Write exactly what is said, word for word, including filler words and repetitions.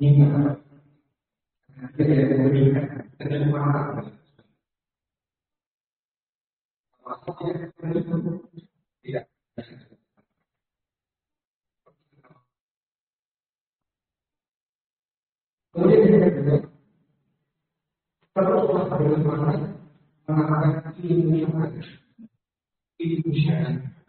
ini tidak memberikan kenikmatan. Tidak. Kemudian yang kedua, teruslah bagaimana mengarahkan ilmu yang ada, ilmu syariat.